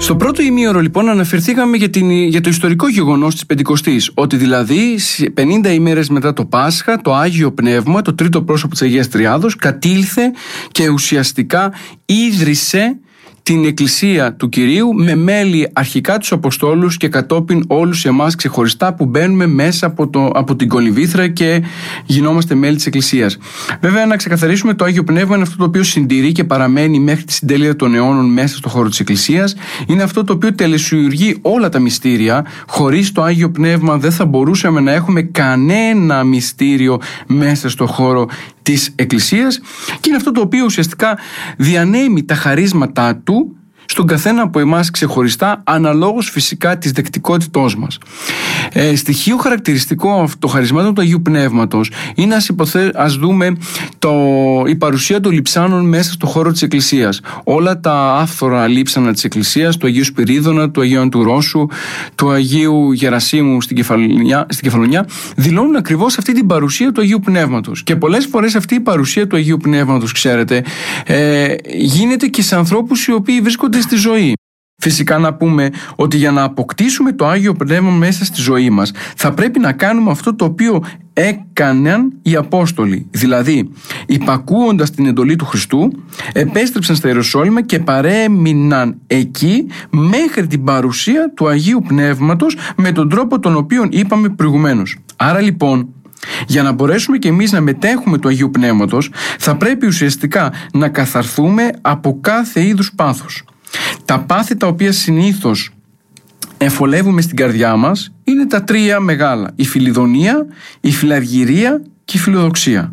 Στο πρώτο ημίωρο λοιπόν αναφερθήκαμε για το ιστορικό γεγονός της Πεντηκοστής, ότι δηλαδή 50 ημέρες μετά το Πάσχα το Άγιο Πνεύμα, το τρίτο πρόσωπο της Αγίας Τριάδος, κατήλθε και ουσιαστικά ίδρυσε την Εκκλησία του Κυρίου με μέλη αρχικά τους Αποστόλους και κατόπιν όλους εμάς ξεχωριστά που μπαίνουμε μέσα από την κολυμβήθρα και γινόμαστε μέλη της Εκκλησίας. Βέβαια, να ξεκαθαρίσουμε, το Άγιο Πνεύμα είναι αυτό το οποίο συντηρεί και παραμένει μέχρι τη συντέλεια των αιώνων μέσα στο χώρο της Εκκλησίας. Είναι αυτό το οποίο τελεσιουργεί όλα τα μυστήρια. Χωρίς το Άγιο Πνεύμα δεν θα μπορούσαμε να έχουμε κανένα μυστήριο μέσα στο χώρο της Εκκλησίας, και είναι αυτό το οποίο ουσιαστικά διανέμει τα χαρίσματά του στον καθένα από εμάς ξεχωριστά, αναλόγως φυσικά της δεκτικότητός μας. Στοιχείο χαρακτηριστικό των χαρισμάτων του Αγίου Πνεύματος είναι, ας δούμε, η παρουσία των λειψάνων μέσα στο χώρο της Εκκλησίας. Όλα τα άφθορα λείψανα της Εκκλησίας, του Αγίου Σπυρίδωνα, του Αγίου Αντουρόσου, του Αγίου Γερασίμου στην Κεφαλονιά, δηλώνουν ακριβώς αυτή την παρουσία του Αγίου Πνεύματος. Και πολλές φορές αυτή η παρουσία του Αγίου Πνεύματος, ξέρετε, γίνεται και σε ανθρώπους οι οποίοι βρίσκονται στη ζωή. Φυσικά να πούμε ότι για να αποκτήσουμε το Άγιο Πνεύμα μέσα στη ζωή μας θα πρέπει να κάνουμε αυτό το οποίο έκαναν οι Απόστολοι. Δηλαδή, υπακούοντας την εντολή του Χριστού, επέστρεψαν στα Ιεροσόλυμα και παρέμειναν εκεί μέχρι την παρουσία του Αγίου Πνεύματος με τον τρόπο τον οποίο είπαμε προηγουμένως. Άρα λοιπόν, για να μπορέσουμε και εμείς να μετέχουμε του Αγίου Πνεύματος, θα πρέπει ουσιαστικά να καθαρθούμε από κάθε είδους πάθος. Τα πάθη τα οποία συνήθως εφολεύουμε στην καρδιά μας είναι τα τρία μεγάλα: η φιλιδονία, η φιλαργυρία και η φιλοδοξία.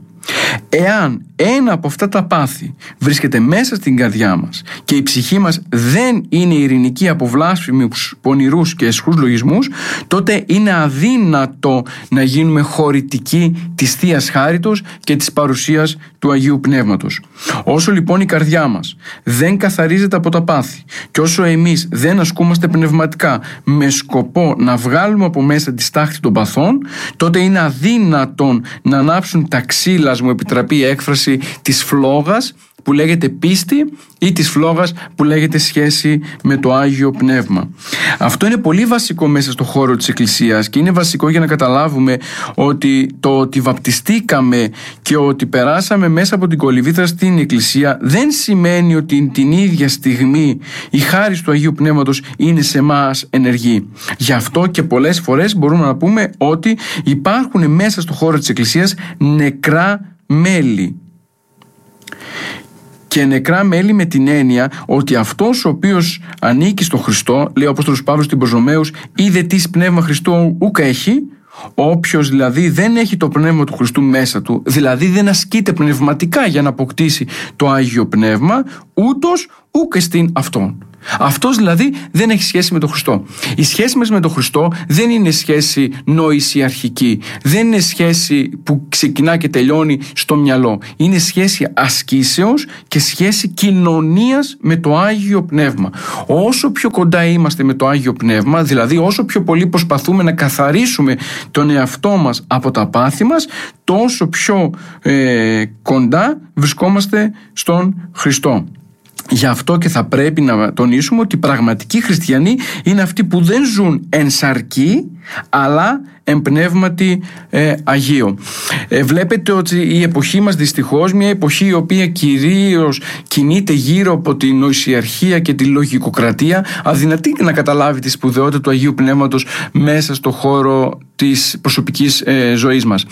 Εάν ένα από αυτά τα πάθη βρίσκεται μέσα στην καρδιά μας και η ψυχή μας δεν είναι ειρηνική από βλάσφημους, πονηρούς και αισχούς λογισμούς, τότε είναι αδύνατο να γίνουμε χωρητικοί της Θείας Χάριτος και της παρουσίας του Αγίου Πνεύματος. Όσο λοιπόν η καρδιά μας δεν καθαρίζεται από τα πάθη και όσο εμείς δεν ασκούμαστε πνευματικά με σκοπό να βγάλουμε από μέσα τη στάχτη των παθών, τότε είναι αδύνατον να ανάψουν τα ξύλα, μου επιτραπεί η έκφραση, της φλόγας που λέγεται πίστη ή της φλόγας που λέγεται σχέση με το Άγιο Πνεύμα. Αυτό είναι πολύ βασικό μέσα στο χώρο της Εκκλησίας και είναι βασικό για να καταλάβουμε ότι το ότι βαπτιστήκαμε και ότι περάσαμε μέσα από την κολυμβήθρα στην Εκκλησία δεν σημαίνει ότι την ίδια στιγμή η χάρις του Αγίου Πνεύματος είναι σε εμάς ενεργή. Γι' αυτό και πολλές φορές μπορούμε να πούμε ότι υπάρχουν μέσα στο χώρο της Εκκλησίας νεκρά μέλη. Και νεκρά μέλη με την έννοια ότι αυτός ο οποίος ανήκει στο Χριστό, λέει ο Απόστολος Παύλος στην προς Ρωμαίους, είδε τις πνεύμα Χριστού ουκ έχει. Όποιος δηλαδή δεν έχει το πνεύμα του Χριστού μέσα του, δηλαδή δεν ασκείται πνευματικά για να αποκτήσει το Άγιο Πνεύμα, ούτως ουκ εστίν αυτόν. Αυτός δηλαδή δεν έχει σχέση με τον Χριστό. Η σχέση μας με τον Χριστό δεν είναι σχέση νοησιαρχική, δεν είναι σχέση που ξεκινά και τελειώνει στο μυαλό. Είναι σχέση ασκήσεως και σχέση κοινωνίας με το Άγιο Πνεύμα. Όσο πιο κοντά είμαστε με το Άγιο Πνεύμα, δηλαδή όσο πιο πολύ προσπαθούμε να καθαρίσουμε τον εαυτό μας από τα πάθη μας, τόσο πιο κοντά βρισκόμαστε στον Χριστό. Γι' αυτό και θα πρέπει να τονίσουμε ότι οι πραγματικοί χριστιανοί είναι αυτοί που δεν ζουν εν σαρκή αλλά εν πνεύματι Αγίο. Βλέπετε ότι η εποχή μας δυστυχώς, μια εποχή η οποία κυρίως κινείται γύρω από την νοησιαρχία και τη λογικοκρατία, αδυνατεί να καταλάβει τη σπουδαιότητα του Αγίου Πνεύματος μέσα στο χώρο της προσωπικής ζωής μας.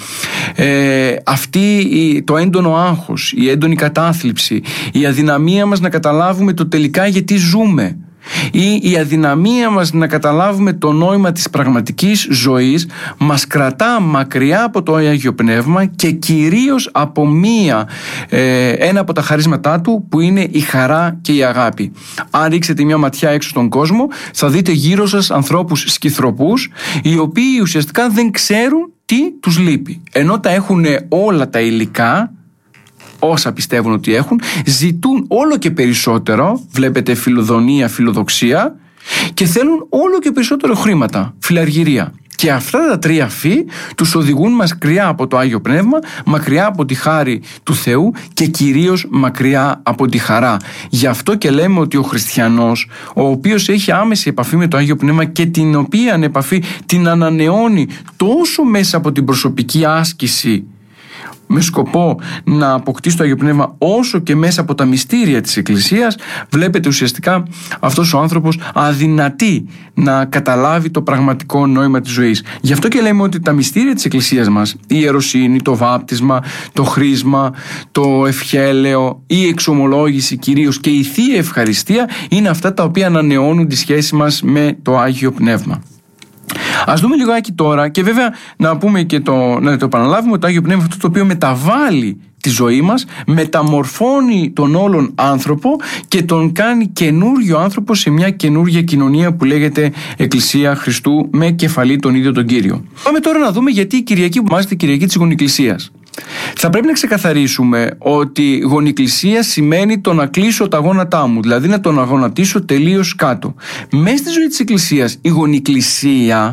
Το έντονο άγχος, η έντονη κατάθλιψη, η αδυναμία μας να καταλάβουμε το τελικά γιατί ζούμε, ή η αδυναμία μας να καταλάβουμε το νόημα της πραγματικής ζωής μας κρατά μακριά από το Άγιο Πνεύμα και κυρίως από ένα από τα χαρίσματά του που είναι η χαρά και η αγάπη. Αν ρίξετε μια ματιά έξω στον κόσμο θα δείτε γύρω σας ανθρώπους σκυθροπούς οι οποίοι ουσιαστικά δεν ξέρουν τι τους λείπει, ενώ τα έχουν όλα τα υλικά, όσα πιστεύουν ότι έχουν, ζητούν όλο και περισσότερο, βλέπετε φιλοδονία, φιλοδοξία, και θέλουν όλο και περισσότερο χρήματα, φιλαργυρία. Και αυτά τα τρία φύ τους οδηγούν μακριά από το Άγιο Πνεύμα, μακριά από τη χάρη του Θεού και κυρίως μακριά από τη χαρά. Γι' αυτό και λέμε ότι ο χριστιανός, ο οποίος έχει άμεση επαφή με το Άγιο Πνεύμα και την οποία επαφή την ανανεώνει τόσο μέσα από την προσωπική άσκηση με σκοπό να αποκτήσει το Άγιο Πνεύμα, όσο και μέσα από τα μυστήρια της Εκκλησίας, βλέπετε ουσιαστικά αυτός ο άνθρωπος αδυνατεί να καταλάβει το πραγματικό νόημα της ζωής. Γι' αυτό και λέμε ότι τα μυστήρια της Εκκλησίας μας, η ιεροσύνη, το βάπτισμα, το χρίσμα, το ευχέλαιο, η εξομολόγηση κυρίως και η Θεία Ευχαριστία είναι αυτά τα οποία ανανεώνουν τη σχέση μας με το Άγιο Πνεύμα. Ας δούμε λιγάκι τώρα, και βέβαια να πούμε και να το επαναλάβουμε, ότι το Άγιο Πνεύμα αυτό το οποίο μεταβάλλει τη ζωή μας, μεταμορφώνει τον όλον άνθρωπο και τον κάνει καινούριο άνθρωπο σε μια καινούργια κοινωνία που λέγεται Εκκλησία Χριστού, με κεφαλή τον ίδιο τον Κύριο. Πάμε τώρα να δούμε γιατί η Κυριακή που ονομάζεται Κυριακή της Γονικλησίας. Θα πρέπει να ξεκαθαρίσουμε ότι γονικλησία σημαίνει το να κλείσω τα γόνατά μου, δηλαδή να τον αγωνατίσω τελείως κάτω. Μέσα στη ζωή της Εκκλησίας η γονικλησία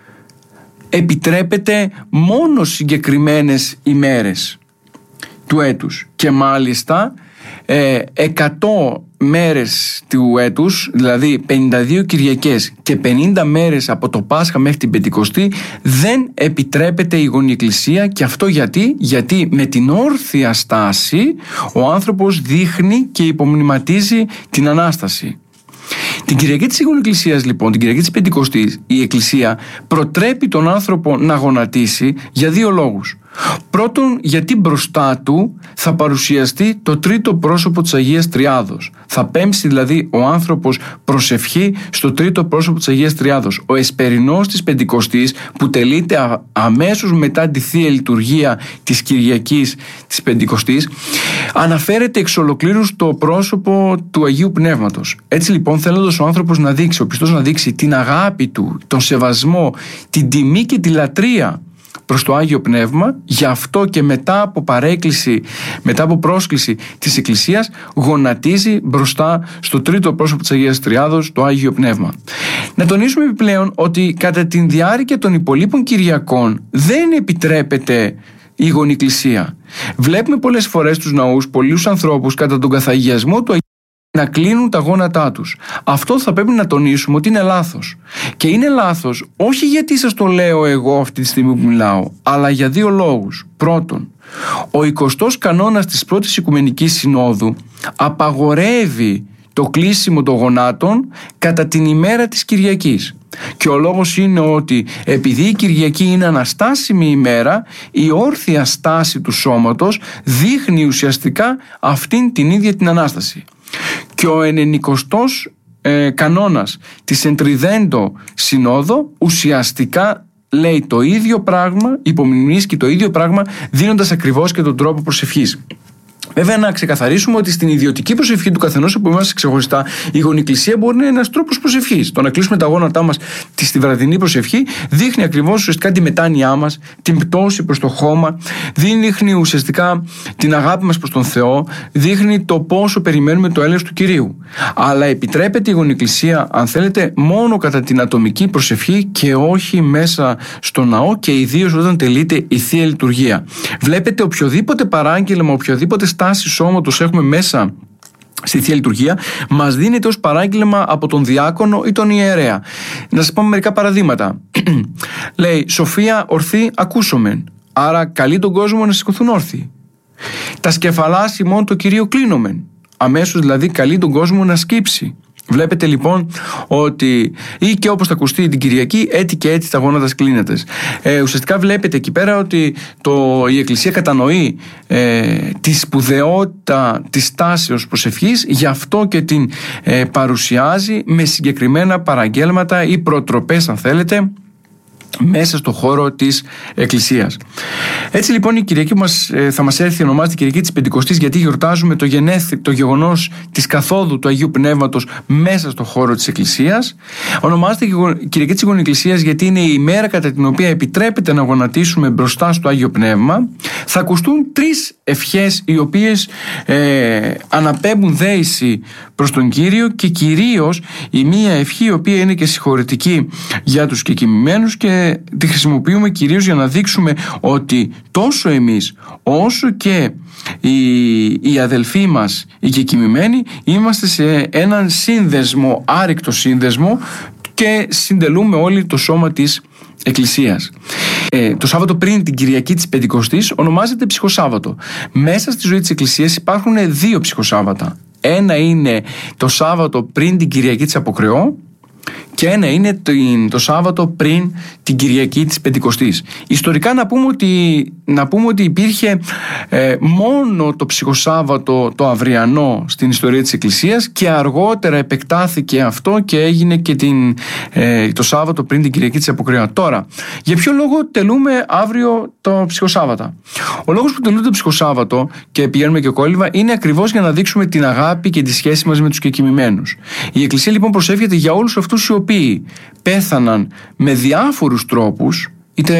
επιτρέπεται μόνο συγκεκριμένες ημέρες του έτους και μάλιστα 100 μέρες του έτους, δηλαδή 52 Κυριακές και 50 μέρες από το Πάσχα μέχρι την Πεντηκοστή, δεν επιτρέπεται η γονικλησία. Και αυτό γιατί με την όρθια στάση ο άνθρωπος δείχνει και υπομνηματίζει την Ανάσταση. Την Κυριακή της Γονικλησίας λοιπόν, την Κυριακή της Πεντηκοστής, η Εκκλησία προτρέπει τον άνθρωπο να γονατίσει για δύο λόγους. Πρώτον, γιατί μπροστά του θα παρουσιαστεί το τρίτο πρόσωπο της Αγίας Τριάδος. Θα πέμψει δηλαδή ο άνθρωπος προσευχή στο τρίτο πρόσωπο της Αγίας Τριάδος. Ο εσπερινός της Πεντηκοστής, που τελείται αμέσως μετά τη Θεία Λειτουργία της Κυριακής της Πεντηκοστής, αναφέρεται εξ ολοκλήρου στο πρόσωπο του Αγίου Πνεύματος. Έτσι λοιπόν, θέλοντας ο άνθρωπος να δείξει, ο πιστός να δείξει την αγάπη του, τον σεβασμό, την τιμή και τη λατρεία προς το Άγιο Πνεύμα, γι' αυτό και μετά από παρέκκληση, μετά από πρόσκληση της Εκκλησίας, γονατίζει μπροστά στο τρίτο πρόσωπο της Αγίας Τριάδος, το Άγιο Πνεύμα. Να τονίσουμε επιπλέον ότι κατά τη διάρκεια των υπολείπων Κυριακών δεν επιτρέπεται η γονικλησία. Βλέπουμε πολλές φορές στους ναούς πολλούς ανθρώπους κατά τον καθαγιασμό του Αγίου να κλείνουν τα γόνατά τους. Αυτό θα πρέπει να τονίσουμε ότι είναι λάθος. Και είναι λάθος όχι γιατί σας το λέω εγώ αυτή τη στιγμή που μιλάω, αλλά για δύο λόγους. Πρώτον, ο 20ος κανόνας της πρώτης Οικουμενικής Συνόδου απαγορεύει το κλείσιμο των γονάτων κατά την ημέρα της Κυριακής. Και ο λόγος είναι ότι επειδή η Κυριακή είναι αναστάσιμη ημέρα, η όρθια στάση του σώματος δείχνει ουσιαστικά αυτήν την ίδια την Ανάσταση. Και ο 90ος κανόνας της Εντριδέντο Συνόδο ουσιαστικά λέει το ίδιο πράγμα, υπομνημονίσκει το ίδιο πράγμα, δίνοντας ακριβώς και τον τρόπο προσευχής. Βέβαια, να ξεκαθαρίσουμε ότι στην ιδιωτική προσευχή του καθενός από εμάς ξεχωριστά, η γονικλησία μπορεί να είναι ένας τρόπος προσευχής. Το να κλείσουμε τα γόνατά μας στη βραδινή προσευχή δείχνει ακριβώς ουσιαστικά τη μετάνοιά μας, την πτώση προς το χώμα, δείχνει ουσιαστικά την αγάπη μας προς τον Θεό, δείχνει το πόσο περιμένουμε το έλεος του Κυρίου. Αλλά επιτρέπεται η γονικλησία, αν θέλετε, μόνο κατά την ατομική προσευχή και όχι μέσα στο ναό και ιδίως όταν τελείται η Θεία Λειτουργία. Βλέπετε, οποιοδήποτε παράγγελμα, οποιοδήποτε στάση σώματος έχουμε μέσα στη Θεία Λειτουργία, μας δίνεται ως παράγγελμα από τον διάκονο ή τον ιερέα. Να σας πω μερικά παραδείγματα. Λέει, Σοφία ορθή ακούσομεν, άρα καλεί τον κόσμο να σηκωθούν όρθιοι. Τα σκεφαλάς ημών το Κυρίο κλείνομεν, αμέσως δηλαδή καλεί τον κόσμο να σκύψει. Βλέπετε λοιπόν ότι ή και όπως θα ακουστεί την Κυριακή, έτσι και έτσι τα γόνατα κλείνεται. Ουσιαστικά βλέπετε εκεί πέρα ότι η Εκκλησία κατανοεί τη σπουδαιότητα της τάσεως προσευχής, γι' αυτό και την παρουσιάζει με συγκεκριμένα παραγγέλματα ή προτροπές, αν θέλετε, μέσα στο χώρο της Εκκλησίας. Έτσι λοιπόν η Κυριακή μας θα μας έρθει, ονομάζεται Κυριακή της Πεντηκοστής, γιατί γιορτάζουμε το γεγονός της καθόδου του Αγίου Πνεύματος μέσα στο χώρο της Εκκλησίας. Ονομάζεται Κυριακή της Γονικλησίας γιατί είναι η ημέρα κατά την οποία επιτρέπεται να γονατίσουμε μπροστά στο Άγιο Πνεύμα. Θα ακουστούν τρεις ευχές οι οποίες αναπέμπουν δέηση προς τον Κύριο, και κυρίως η μία ευχή η οποία είναι και συγχωρητική για τους κεκοιμημένους και τη χρησιμοποιούμε κυρίως για να δείξουμε ότι τόσο εμείς όσο και οι αδελφοί μας, οι κεκοιμημένοι, είμαστε σε έναν σύνδεσμο, άρρηκτο σύνδεσμο, και συντελούμε όλοι το σώμα της Εκκλησίας. Το Σάββατο πριν την Κυριακή της Πεντηκοστής ονομάζεται Ψυχοσάββατο. Μέσα στη ζωή της Εκκλησίας υπάρχουν 2 Ψυχοσάββατα. Ένα είναι το Σάββατο πριν την Κυριακή της Αποκρεώ και ένα είναι το Σάββατο πριν την Κυριακή της Πεντηκοστής. Ιστορικά να πούμε ότι υπήρχε μόνο το Ψυχοσάββατο το αυριανό στην ιστορία της Εκκλησίας και αργότερα επεκτάθηκε αυτό και έγινε και το Σάββατο πριν την Κυριακή της Αποκρεώ. Τώρα, για ποιο λόγο τελούμε αύριο το Ψυχοσάββατα? Ο λόγος που τελούμε το Ψυχοσάββατο και πηγαίνουμε και κόλληβα είναι ακριβώς για να δείξουμε την αγάπη και τη σχέση μας με τους κεκοιμημένους. Η Εκκλησία λοιπόν προσεύχεται για όλους αυτούς οι οποίοι πέθαναν με διάφορους τρόπους, είτε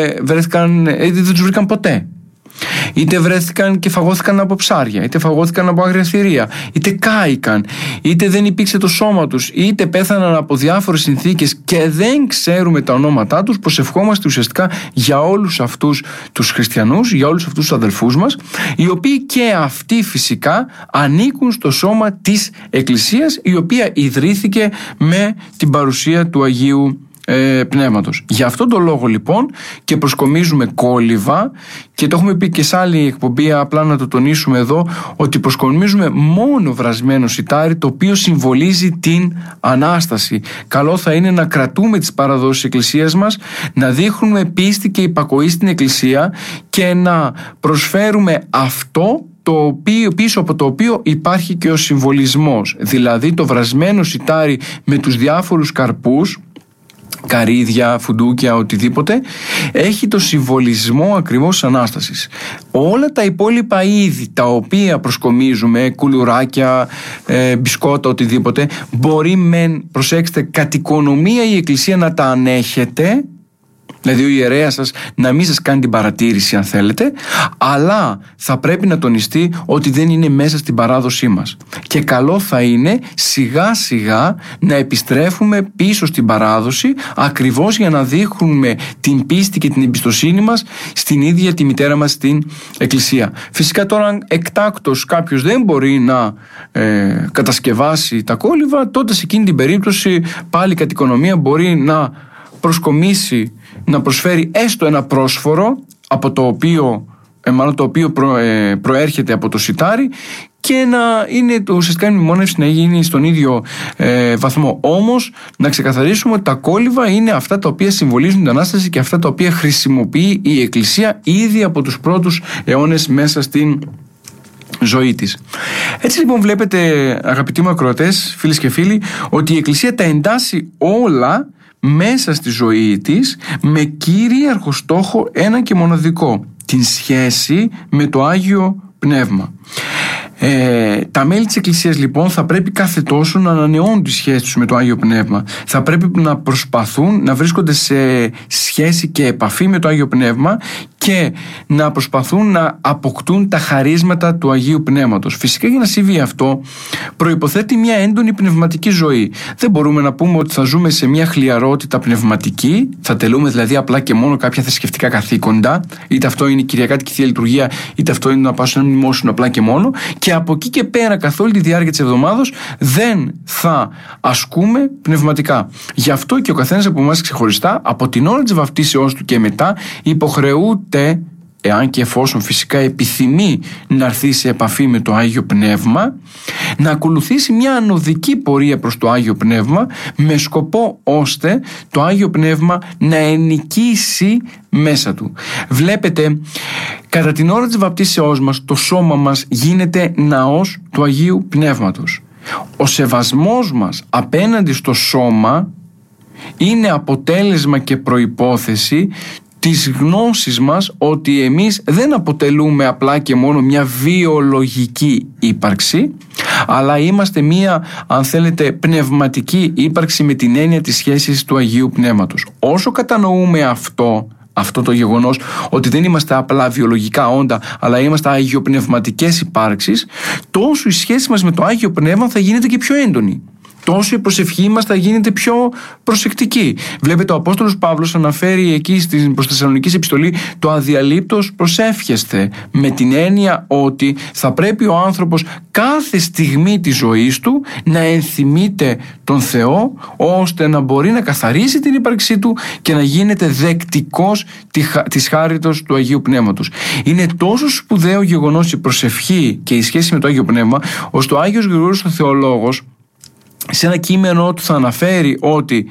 δεν τους βρήκαν ποτέ, είτε βρέθηκαν και φαγώθηκαν από ψάρια, είτε φαγώθηκαν από άγρια θηρία, είτε κάηκαν, είτε δεν υπήρξε το σώμα τους, είτε πέθαναν από διάφορες συνθήκες και δεν ξέρουμε τα ονόματά τους. Προσευχόμαστε ουσιαστικά για όλους αυτούς τους χριστιανούς, για όλους αυτούς τους αδελφούς μας, οι οποίοι και αυτοί φυσικά ανήκουν στο σώμα της Εκκλησίας, η οποία ιδρύθηκε με την παρουσία του Αγίου Πνεύματος. Γι' αυτόν τον λόγο λοιπόν και προσκομίζουμε κόλληβα, και το έχουμε πει και σε άλλη εκπομπή, απλά να το τονίσουμε εδώ, ότι προσκομίζουμε μόνο βρασμένο σιτάρι, το οποίο συμβολίζει την Ανάσταση. Καλό θα είναι να κρατούμε τις παραδόσεις της Εκκλησίας μας, να δείχνουμε πίστη και υπακοή στην Εκκλησία και να προσφέρουμε αυτό πίσω από το οποίο υπάρχει και ο συμβολισμός, δηλαδή το βρασμένο σιτάρι με τους διάφορους καρπούς, καρύδια, φουντούκια, οτιδήποτε, έχει το συμβολισμό ακριβώς της Ανάστασης. Όλα τα υπόλοιπα είδη τα οποία προσκομίζουμε, κουλουράκια, μπισκότα, οτιδήποτε, μπορεί προσέξτε, κατ' οικονομία η Εκκλησία να τα ανέχετε, δηλαδή ο ιερέας σας να μην σας κάνει την παρατήρηση αν θέλετε, αλλά θα πρέπει να τονιστεί ότι δεν είναι μέσα στην παράδοσή μας. Και καλό θα είναι σιγά σιγά να επιστρέφουμε πίσω στην παράδοση, ακριβώς για να δείχνουμε την πίστη και την εμπιστοσύνη μας στην ίδια τη μητέρα μας, στην Εκκλησία. Φυσικά τώρα αν εκτάκτος κάποιος δεν μπορεί να κατασκευάσει τα κόλληβα, τότε σε εκείνη την περίπτωση πάλι κατ' οικονομία μπορεί να προσκομίσει, να προσφέρει έστω ένα πρόσφορο από το οποίο, προέρχεται από το σιτάρι, και να είναι ουσιαστικά η μνημόνευση να γίνει στον ίδιο βαθμό. Όμως να ξεκαθαρίσουμε ότι τα κόλληβα είναι αυτά τα οποία συμβολίζουν την Ανάσταση και αυτά τα οποία χρησιμοποιεί η Εκκλησία ήδη από τους πρώτους αιώνες μέσα στην ζωή της. Έτσι λοιπόν βλέπετε, αγαπητοί μου ακροατές, φίλες και φίλοι, ότι η Εκκλησία τα εντάσσει όλα μέσα στη ζωή της με κυρίαρχο στόχο ένα και μοναδικό: την σχέση με το Άγιο Πνεύμα. Τα μέλη της Εκκλησίας λοιπόν θα πρέπει κάθε τόσο να ανανεώνουν τη σχέση τους με το Άγιο Πνεύμα. Θα πρέπει να προσπαθούν να βρίσκονται σε σχέση και επαφή με το Άγιο Πνεύμα και να προσπαθούν να αποκτούν τα χαρίσματα του Αγίου Πνεύματος. Φυσικά για να συμβεί αυτό προϋποθέτει μια έντονη πνευματική ζωή. Δεν μπορούμε να πούμε ότι θα ζούμε σε μια χλιαρότητα πνευματική, θα τελούμε δηλαδή απλά και μόνο κάποια θρησκευτικά καθήκοντα, είτε αυτό είναι η Κυριακάτικη Θεία Λειτουργία, είτε αυτό είναι να πάω σε ένα μνημόσυνο απλά και μόνο, και από εκεί και πέρα καθ' όλη τη διάρκεια της εβδομάδος δεν θα ασκούμε πνευματικά. Γι' αυτό και ο καθένας από εμάς ξεχωριστά, από την ώρα της βαφτίσεώς του και μετά, υποχρεούται, εάν και εφόσον φυσικά επιθυμεί να έρθει σε επαφή με το Άγιο Πνεύμα, να ακολουθήσει μια ανωδική πορεία προς το Άγιο Πνεύμα, με σκοπό ώστε το Άγιο Πνεύμα να ενοικήσει μέσα του. Βλέπετε, κατά την ώρα της βαπτίσεώς μας το σώμα μας γίνεται ναός του Αγίου Πνεύματος. Ο σεβασμός μας απέναντι στο σώμα είναι αποτέλεσμα και προϋπόθεση της γνώσης μας ότι εμείς δεν αποτελούμε απλά και μόνο μια βιολογική ύπαρξη, αλλά είμαστε μια, αν θέλετε, πνευματική ύπαρξη με την έννοια της σχέσης του Αγίου Πνεύματος. Όσο κατανοούμε αυτό το γεγονός ότι δεν είμαστε απλά βιολογικά όντα, αλλά είμαστε αγιοπνευματικές υπάρξεις, τόσο η σχέση μας με το Άγιο Πνεύμα θα γίνεται και πιο έντονη. τόσο η προσευχή μας θα γίνεται πιο προσεκτική. Βλέπετε, ο Απόστολος Παύλος αναφέρει εκεί προς Θεσσαλονικής επιστολή το αδιαλείπτως προσεύχεστε, με την έννοια ότι θα πρέπει ο άνθρωπος κάθε στιγμή της ζωής του να ενθυμείται τον Θεό, ώστε να μπορεί να καθαρίσει την ύπαρξή του και να γίνεται δεκτικός της χάριτος του Αγίου Πνεύματος. Είναι τόσο σπουδαίο γεγονός η προσευχή και η σχέση με το Άγιο Πνεύμα, ώστε ο Άγιος Γρηγόριος ο Θεολόγος σε ένα κείμενο του θα αναφέρει ότι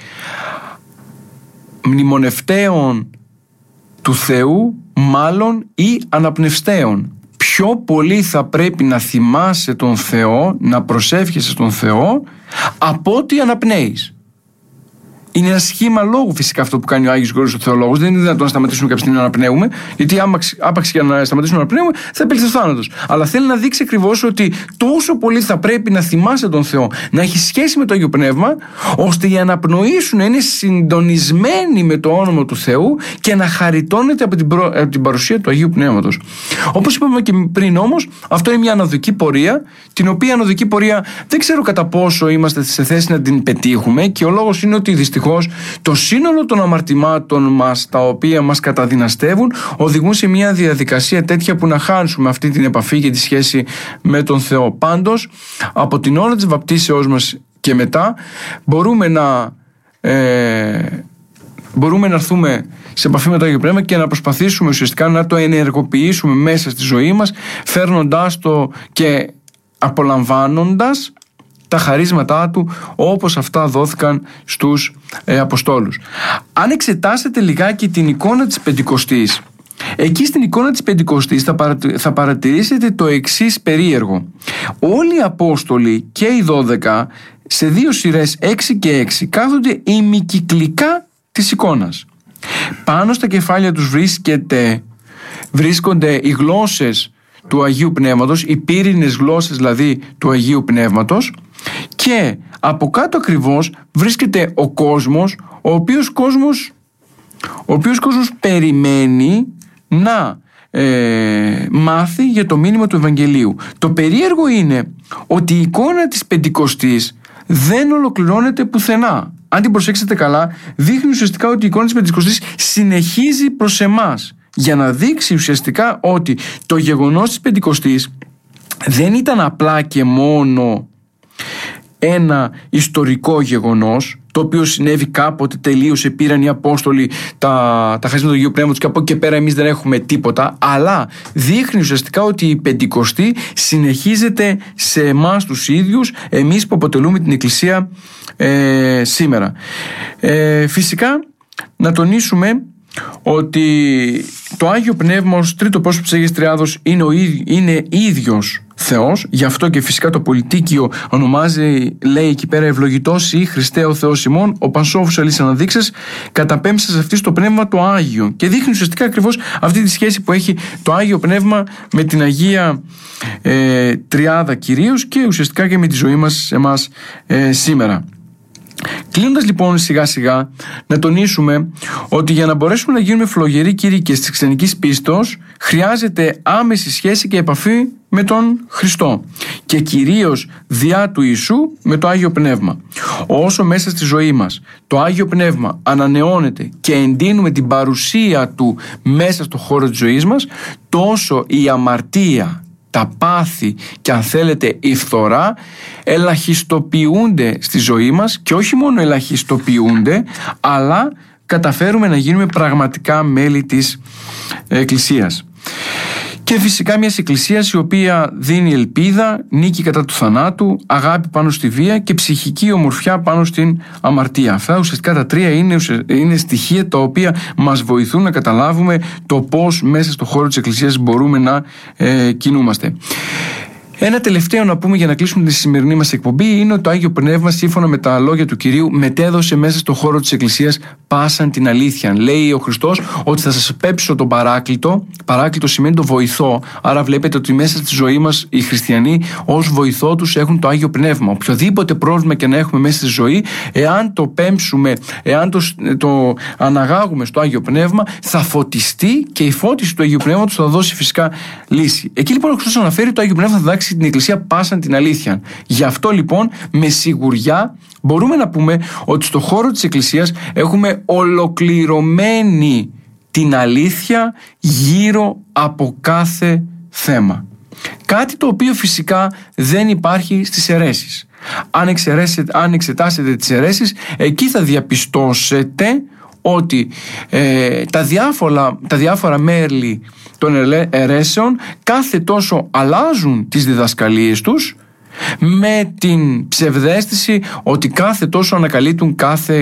μνημονευτέων του Θεού μάλλον ή αναπνευστέων. Πιο πολύ θα πρέπει να θυμάσαι τον Θεό, να προσεύχεσαι τον Θεό, από ότι αναπνέεις. Είναι ένα σχήμα λόγου φυσικά αυτό που κάνει ο Άγιος Γρηγόριος ο Θεολόγος. Δεν είναι δυνατόν να σταματήσουμε κάποια στιγμή να αναπνέουμε, γιατί άπαξ και να σταματήσουμε να αναπνέουμε θα επέλθει ο θάνατος. Αλλά θέλει να δείξει ακριβώς ότι τόσο πολύ θα πρέπει να θυμάσαι τον Θεό, να έχει σχέση με το Άγιο Πνεύμα, ώστε η αναπνοή σου να είναι συντονισμένη με το όνομα του Θεού και να χαριτώνεται από την παρουσία του Αγίου Πνεύματος. Όπως είπαμε και πριν, όμως, αυτό είναι μια ανωδική πορεία, την οποία ανωδική πορεία δεν ξέρω κατά πόσο είμαστε σε θέση να την πετύχουμε, και ο λόγος είναι ότι δυστυχώς το σύνολο των αμαρτημάτων μας, τα οποία μας καταδυναστεύουν, οδηγούν σε μια διαδικασία τέτοια που να χάνουμε αυτή την επαφή και τη σχέση με τον Θεό. Πάντως, από την ώρα της βαπτίσεώς μας και μετά μπορούμε να έρθουμε σε επαφή με το Άγιο Πνεύμα και να προσπαθήσουμε ουσιαστικά να το ενεργοποιήσουμε μέσα στη ζωή μας, φέρνοντάς το και απολαμβάνοντας τα χαρίσματά του όπως αυτά δόθηκαν στους Αποστόλους. Αν εξετάσετε λιγάκι την εικόνα της Πεντηκοστής, εκεί στην εικόνα της Πεντηκοστής θα παρατηρήσετε το εξής περίεργο. Όλοι οι Απόστολοι και οι 12 σε δύο σειρές 6 και 6 κάθονται ημικυκλικά της εικόνας. Πάνω στα κεφάλια τους βρίσκονται οι γλώσσες του Αγίου Πνεύματος, οι πύρινες γλώσσες δηλαδή του Αγίου Πνεύματος, και από κάτω ακριβώς βρίσκεται ο κόσμος, ο οποίος κόσμος περιμένει να μάθει για το μήνυμα του Ευαγγελίου. Το περίεργο είναι ότι η εικόνα της Πεντηκοστής δεν ολοκληρώνεται πουθενά. Αν την προσέξετε καλά, δείχνει ουσιαστικά ότι η εικόνα της Πεντηκοστής συνεχίζει προς εμάς, για να δείξει ουσιαστικά ότι το γεγονός της Πεντηκοστής δεν ήταν απλά και μόνο ένα ιστορικό γεγονός, το οποίο συνέβη κάποτε, τελείωσε, πήραν οι Απόστολοι τα χαρίσματα του Αγίου Πνεύματος και από εκεί και πέρα εμείς δεν έχουμε τίποτα, αλλά δείχνει ουσιαστικά ότι η Πεντηκοστή συνεχίζεται σε εμάς τους ίδιους, εμείς που αποτελούμε την Εκκλησία σήμερα. Φυσικά να τονίσουμε ότι το Άγιο Πνεύμα ως τρίτο πρόσωπο της Αγίας Τριάδος είναι ίδιος Θεός. Γι' αυτό και φυσικά το πολιτίκιο ονομάζει, λέει εκεί πέρα, ευλογητός ή Χριστέ ο Θεός ημών, ο πασόφους αλής αναδείξες, καταπέμψας αυτή στο Πνεύμα το Άγιο. Και δείχνει ουσιαστικά ακριβώς αυτή τη σχέση που έχει το Άγιο Πνεύμα με την Αγία Τριάδα κυρίως, και ουσιαστικά και με τη ζωή μας εμάς σήμερα. Κλείνοντας λοιπόν σιγά σιγά, να τονίσουμε ότι για να μπορέσουμε να γίνουμε φλογεροί κήρυκες της χριστιανικής πίστεως χρειάζεται άμεση σχέση και επαφή με τον Χριστό, και κυρίως διά του Ιησού με το Άγιο Πνεύμα. Όσο μέσα στη ζωή μας το Άγιο Πνεύμα ανανεώνεται και εντείνουμε την παρουσία του μέσα στο χώρο της ζωής μας, τόσο η αμαρτία, τα πάθη και αν θέλετε η φθορά ελαχιστοποιούνται στη ζωή μας, και όχι μόνο ελαχιστοποιούνται, αλλά καταφέρουμε να γίνουμε πραγματικά μέλη της Εκκλησίας. Και φυσικά μιας εκκλησίας η οποία δίνει ελπίδα, νίκη κατά του θανάτου, αγάπη πάνω στη βία και ψυχική ομορφιά πάνω στην αμαρτία. Αυτά ουσιαστικά τα τρία είναι στοιχεία τα οποία μας βοηθούν να καταλάβουμε το πώς μέσα στο χώρο της εκκλησίας μπορούμε να κινούμαστε. Ένα τελευταίο να πούμε για να κλείσουμε τη σημερινή μας εκπομπή είναι ότι το Άγιο Πνεύμα, σύμφωνα με τα λόγια του Κυρίου, μετέδωσε μέσα στο χώρο της Εκκλησίας πάσαν την αλήθεια. Λέει ο Χριστός ότι θα σας πέψω τον Παράκλητο. Παράκλητο σημαίνει το βοηθό. Άρα βλέπετε ότι μέσα στη ζωή μας οι χριστιανοί ως βοηθό τους έχουν το Άγιο Πνεύμα. Οποιοδήποτε πρόβλημα και να έχουμε μέσα στη ζωή, εάν το πέμψουμε, εάν το αναγάγουμε στο Άγιο Πνεύμα, θα φωτιστεί και η φώτιση του Αγίου Πνεύματος θα δώσει φυσικά λύση. Εκεί λοιπόν ο Χριστός αναφέρει ότι το Άγιο Πνεύμα θα δάξει διδάξει την Εκκλησία πάσαν την αλήθεια. Γι' αυτό λοιπόν με σιγουριά μπορούμε να πούμε ότι στο χώρο της Εκκλησίας έχουμε ολοκληρωμένη την αλήθεια γύρω από κάθε θέμα. Κάτι το οποίο φυσικά δεν υπάρχει στις αιρέσεις. Αν εξετάσετε τις αιρέσεις, εκεί θα διαπιστώσετε ότι τα διάφορα μέλη των αιρέσεων κάθε τόσο αλλάζουν τις διδασκαλίες τους με την ψευδαίσθηση ότι κάθε τόσο ανακαλύπτουν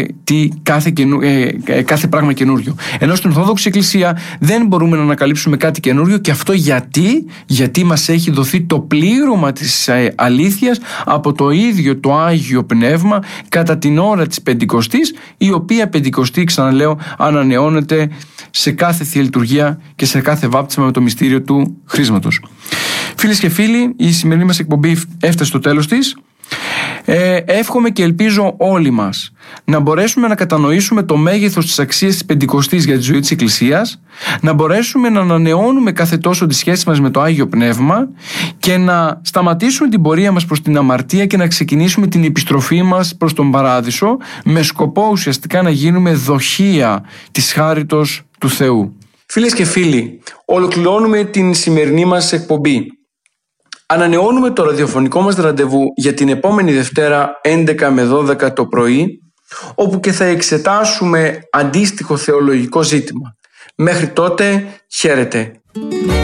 κάθε πράγμα καινούριο. Ενώ στην Ορθόδοξη Εκκλησία δεν μπορούμε να ανακαλύψουμε κάτι καινούριο, και αυτό γιατί μας έχει δοθεί το πλήρωμα της αλήθειας από το ίδιο το Άγιο Πνεύμα κατά την ώρα της Πεντηκοστής, η οποία Πεντηκοστή, ξαναλέω, ανανεώνεται σε κάθε Θεία Λειτουργία και σε κάθε βάπτισμα με το μυστήριο του χρίσματος. Φίλες και φίλοι, η σημερινή μας εκπομπή έφτασε στο τέλος της. Εύχομαι και ελπίζω όλοι μας να μπορέσουμε να κατανοήσουμε το μέγεθος της αξίας της Πεντηκοστής για τη ζωή της Εκκλησίας, να μπορέσουμε να ανανεώνουμε κάθε τόσο τις σχέσεις μας με το Άγιο Πνεύμα και να σταματήσουμε την πορεία μας προς την αμαρτία και να ξεκινήσουμε την επιστροφή μας προς τον Παράδεισο, με σκοπό ουσιαστικά να γίνουμε δοχεία της χάριτος του Θεού. Φίλες και φίλοι, ολοκληρώνουμε την σημερινή μας εκπομπή. Ανανεώνουμε το ραδιοφωνικό μας ραντεβού για την επόμενη Δευτέρα 11 με 12 το πρωί, όπου και θα εξετάσουμε αντίστοιχο θεολογικό ζήτημα. Μέχρι τότε, χαίρετε.